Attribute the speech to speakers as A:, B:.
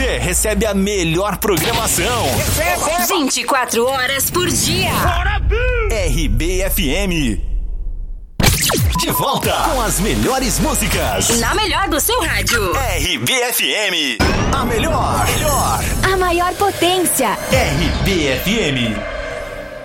A: você recebe a melhor programação.
B: 24 horas por dia.
A: RBFM. De volta com as melhores músicas.
B: Na melhor do seu rádio.
A: RBFM. A melhor.
C: A maior potência.
A: RBFM.